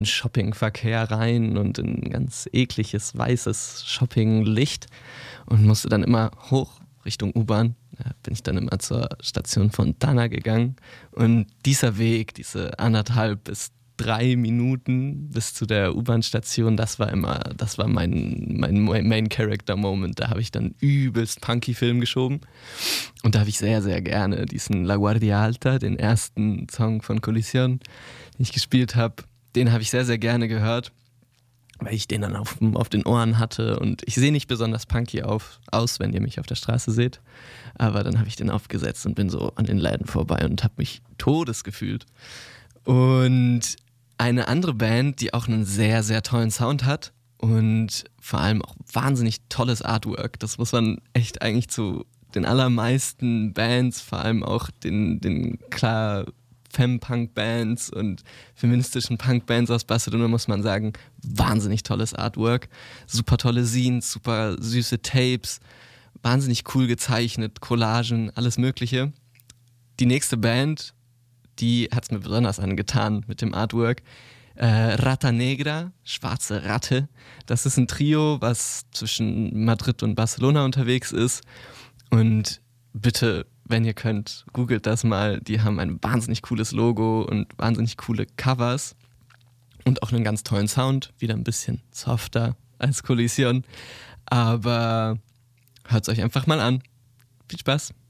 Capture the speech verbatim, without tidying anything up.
Shoppingverkehr rein und in ganz ekliges, weißes Shoppinglicht und musste dann immer hoch Richtung U-Bahn. Da bin ich dann immer zur Station Fontana gegangen und dieser Weg, diese anderthalb bis drei Minuten bis zu der U-Bahn-Station, das war immer, das war mein, mein Main-Character-Moment. Da habe ich dann übelst Punky-Film geschoben und da habe ich sehr, sehr gerne diesen La Guardia Alta, den ersten Song von Collision, den ich gespielt habe, den habe ich sehr, sehr gerne gehört, weil ich den dann auf, auf den Ohren hatte und ich sehe nicht besonders punky auf, aus, wenn ihr mich auf der Straße seht, aber dann habe ich den aufgesetzt und bin so an den Läden vorbei und habe mich todes gefühlt. Und eine andere Band, die auch einen sehr, sehr tollen Sound hat und vor allem auch wahnsinnig tolles Artwork, das muss man echt eigentlich zu den allermeisten Bands, vor allem auch den, den klar Femme-Punk-Bands und feministischen Punk-Bands aus Barcelona, muss man sagen, wahnsinnig tolles Artwork, super tolle Scenes, super süße Tapes, wahnsinnig cool gezeichnet, Collagen, alles mögliche. Die nächste Band, die hat es mir besonders angetan mit dem Artwork, äh, Rata Negra, schwarze Ratte. Das ist ein Trio, was zwischen Madrid und Barcelona unterwegs ist und bitte, wenn ihr könnt, googelt das mal. Die haben ein wahnsinnig cooles Logo und wahnsinnig coole Covers und auch einen ganz tollen Sound. Wieder ein bisschen softer als Collision. Aber hört es euch einfach mal an. Viel Spaß!